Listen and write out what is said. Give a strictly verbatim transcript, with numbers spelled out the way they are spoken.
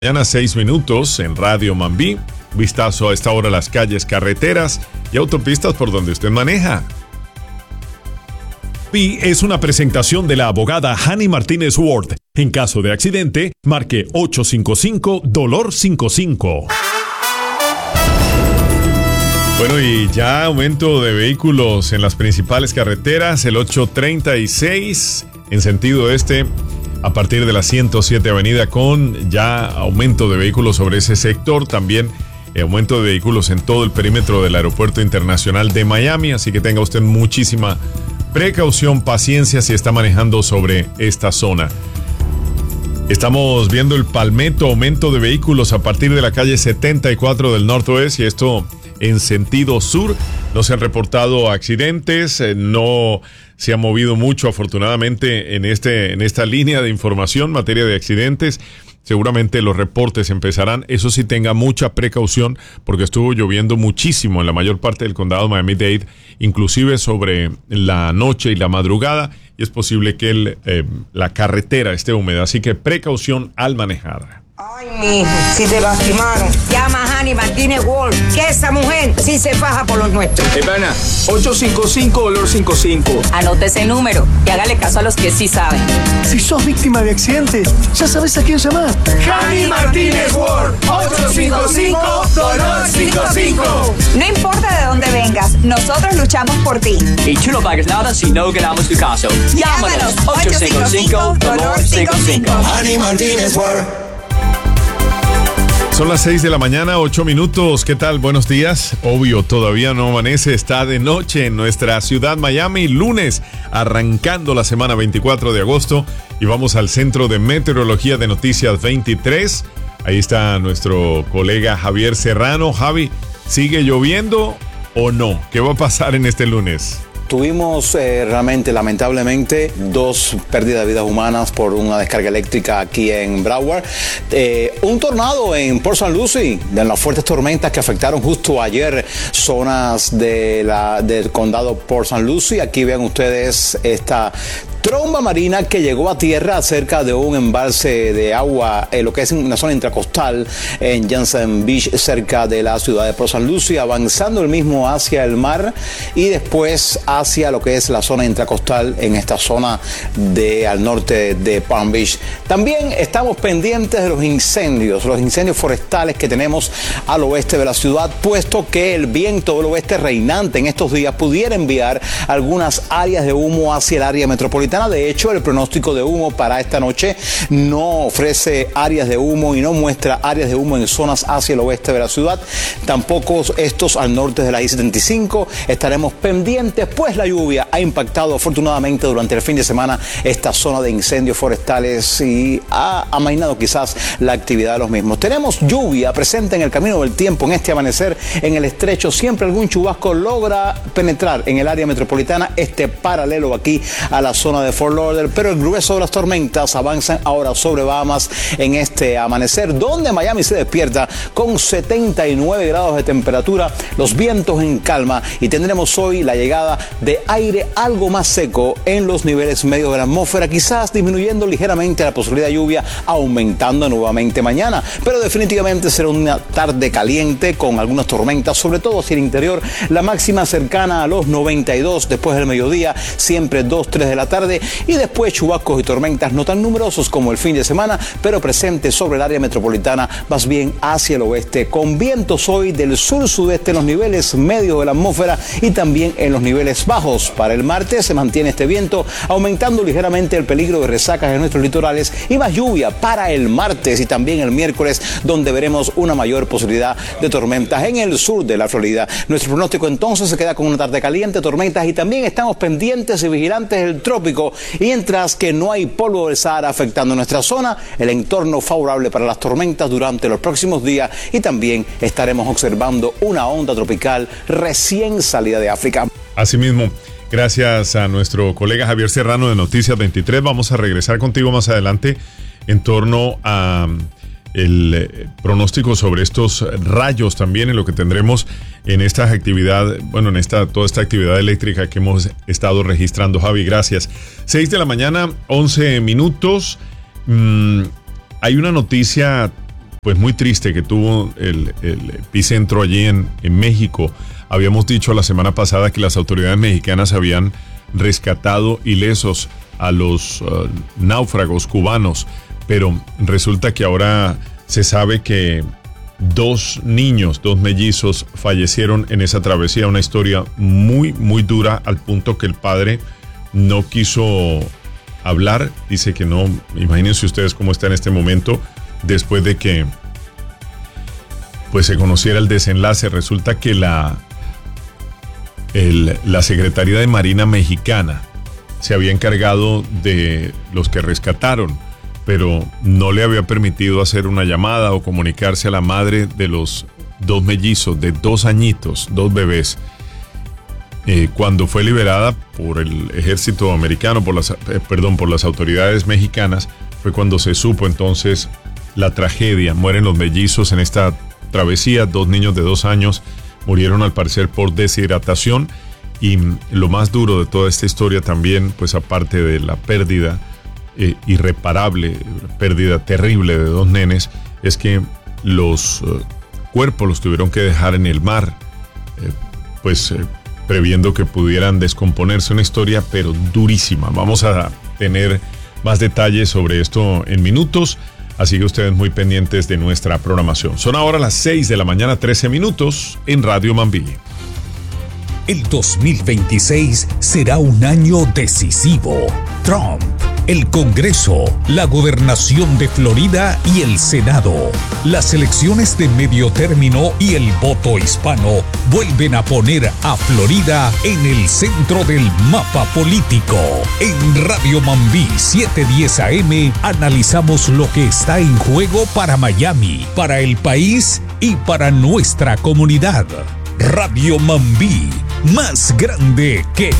Mañana seis minutos en Radio Mambí. Vistazo a esta hora a las calles, carreteras y autopistas por donde usted maneja. Mambí es una presentación de la abogada Hani Martínez Ward. En caso de accidente, marque ocho cinco cinco dolor cincuenta y cinco. Bueno, y ya aumento de vehículos en las principales carreteras, el ochocientos treinta y seis en sentido este, a partir de la ciento siete avenida, con ya aumento de vehículos sobre ese sector. También eh, aumento de vehículos en todo el perímetro del Aeropuerto Internacional de Miami, así que tenga usted muchísima precaución, paciencia si está manejando sobre esta zona. Estamos viendo el Palmetto, aumento de vehículos a partir de la calle setenta y cuatro del Northwest, y esto en sentido sur. No se han reportado accidentes, eh, no se ha movido mucho afortunadamente en, este, en esta línea de información en materia de accidentes. Seguramente los reportes empezarán. Eso sí, tenga mucha precaución porque estuvo lloviendo muchísimo en la mayor parte del condado Miami-Dade, inclusive sobre la noche y la madrugada, y es posible que el, eh, la carretera esté húmeda, así que precaución al manejar. Ay, mijo, si te lastimaron, llama a Hani Martínez Ward, que esa mujer sí se faja por los nuestros. Hey, pana, ocho cinco cinco dolor cincuenta y cinco. Anote ese número y hágale caso a los que sí saben. Si sos víctima de accidente, ya sabes a quién llamar. Hani Martínez Ward, ocho cinco cinco dolor cincuenta y cinco. No importa de dónde vengas, nosotros luchamos por ti. Y tú no pagues nada si no ganamos tu caso. Llámanos, ocho cinco cinco dolor cincuenta y cinco. Hani Martínez Ward. Son las seis de la mañana, ocho minutos. ¿Qué tal? Buenos días. Obvio, todavía no amanece, está de noche en nuestra ciudad Miami. Lunes, arrancando la semana veinticuatro de agosto. Y vamos al Centro de Meteorología de Noticias veintitrés. Ahí está nuestro colega Javier Serrano. Javi, ¿sigue lloviendo o no? ¿Qué va a pasar en este lunes? Tuvimos eh, realmente, lamentablemente, dos pérdidas de vidas humanas por una descarga eléctrica aquí en Broward. Eh, un tornado en Port Saint Lucie, de las fuertes tormentas que afectaron justo ayer zonas de la, del condado Port Saint Lucie. Aquí vean ustedes esta tromba marina que llegó a tierra cerca de un embalse de agua, eh, lo que es una zona intracostal en Jansen Beach, cerca de la ciudad de Port Saint Lucie, avanzando el mismo hacia el mar y después hacia lo que es la zona intracostal en esta zona de al norte de Palm Beach. También estamos pendientes de los incendios, los incendios forestales que tenemos al oeste de la ciudad, puesto que el viento del oeste reinante en estos días pudiera enviar algunas áreas de humo hacia el área metropolitana. De hecho, el pronóstico de humo para esta noche no ofrece áreas de humo y no muestra áreas de humo en zonas hacia el oeste de la ciudad. Tampoco estos al norte de la I setenta y cinco. Estaremos pendientes, pues la lluvia ha impactado afortunadamente durante el fin de semana esta zona de incendios forestales y ha amainado quizás la actividad de los mismos. Tenemos lluvia presente en el camino del tiempo en este amanecer en el estrecho. Siempre algún chubasco logra penetrar en el área metropolitana, este paralelo aquí a la zona de Fort Lauderdale, pero el grueso de las tormentas avanzan ahora sobre Bahamas en este amanecer, donde Miami se despierta con setenta y nueve grados de temperatura, los vientos en calma, y tendremos hoy la llegada de aire algo más seco en los niveles medios de la atmósfera, quizás disminuyendo ligeramente la posibilidad de lluvia, aumentando nuevamente mañana, pero definitivamente será una tarde caliente con algunas tormentas, sobre todo hacia el interior, la máxima cercana a los noventa y dos después del mediodía, siempre dos, tres de la tarde, y después chubascos y tormentas no tan numerosos como el fin de semana, pero presentes sobre el área metropolitana, más bien hacia el oeste, con vientos hoy del sur-sudeste en los niveles medios de la atmósfera y también en los niveles bajos. Para el martes se mantiene este viento, aumentando ligeramente el peligro de resacas en nuestros litorales y más lluvia para el martes y también el miércoles, donde veremos una mayor posibilidad de tormentas en el sur de la Florida. Nuestro pronóstico entonces se queda con una tarde caliente, tormentas, y también estamos pendientes y vigilantes del trópico. Y mientras que no hay polvo del Sahara afectando nuestra zona, el entorno favorable para las tormentas durante los próximos días, y también estaremos observando una onda tropical recién salida de África. Asimismo, gracias a nuestro colega Javier Serrano de Noticias veintitrés. Vamos a regresar contigo más adelante en torno a el eh, pronóstico sobre estos rayos también, en lo que tendremos en esta actividad, bueno, en esta toda esta actividad eléctrica que hemos estado registrando. Javi, gracias. seis de la mañana, once minutos. Mm, hay una noticia pues muy triste que tuvo el, el epicentro allí en, en México. Habíamos dicho la semana pasada que las autoridades mexicanas habían rescatado ilesos a los uh, náufragos cubanos, pero resulta que ahora se sabe que dos niños, dos mellizos fallecieron en esa travesía, una historia muy, muy dura al punto que el padre no quiso hablar, dice que no, imagínense ustedes cómo está en este momento después de que pues se conociera el desenlace. Resulta que la, el, la Secretaría de Marina Mexicana se había encargado de los que rescataron, pero no le había permitido hacer una llamada o comunicarse a la madre de los dos mellizos de dos añitos, dos bebés. Eh, cuando fue liberada por el ejército americano, por las, eh, perdón, por las autoridades mexicanas, fue cuando se supo entonces la tragedia. Mueren los mellizos en esta travesía, dos niños de dos años murieron al parecer por deshidratación, y lo más duro de toda esta historia también, pues aparte de la pérdida eh, irreparable, pérdida terrible de dos nenes, es que los eh, cuerpos los tuvieron que dejar en el mar, eh, pues eh, previendo que pudieran descomponerse. Una historia pero durísima. Vamos a tener más detalles sobre esto en minutos, así que ustedes muy pendientes de nuestra programación. Son ahora las seis de la mañana, trece minutos en Radio Mambí. El dos mil veintiséis será un año decisivo. Trump, el Congreso, la gobernación de Florida y el Senado, las elecciones de medio término y el voto hispano vuelven a poner a Florida en el centro del mapa político. En Radio Mambí setecientos diez A M analizamos lo que está en juego para Miami, para el país y para nuestra comunidad. Radio Mambí, más grande que